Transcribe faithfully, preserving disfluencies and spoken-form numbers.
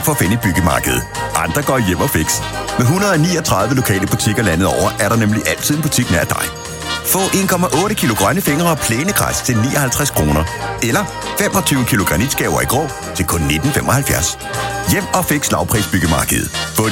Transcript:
for at finde i byggemarkedet. Andre går hjem og fix. Med et hundrede og niogtredive lokale butikker landet over, er der nemlig altid en butik nær dig. Få en komma otte kilo grønne fingre og plænegræs til nioghalvtreds kroner. Eller femogtyve kilo granitskaver i grå til kun nitten femoghalvfjerds. Hjem og fix lavpris byggemarkedet. Få